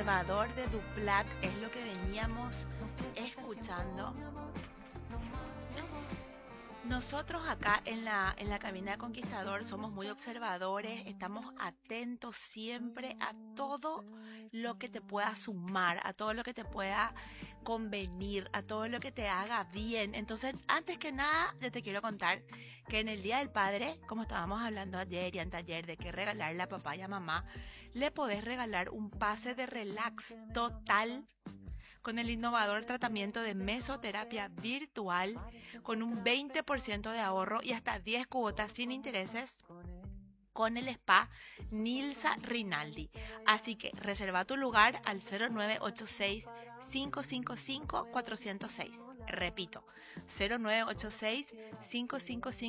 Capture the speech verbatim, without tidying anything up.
conservador de Duplat es lo que veníamos escuchando. Nosotros acá en la, en la cabina de Conquistador somos muy observadores, estamos atentos siempre a todo lo que te pueda sumar, a todo lo que te pueda convenir, a todo lo que te haga bien. Entonces, antes que nada, yo te quiero contar que en el Día del Padre, como estábamos hablando ayer y anteayer de qué regalarle a papá y a mamá, le podés regalar un pase de relax total con el innovador tratamiento de mesoterapia virtual con un veinte por ciento de ahorro y hasta diez cuotas sin intereses con el spa Nilsa Rinaldi. Así que reserva tu lugar al cero nueve ocho seis, cinco cinco cinco, cuatro cero seis. Repito, cero nueve ocho seis, cinco cinco cinco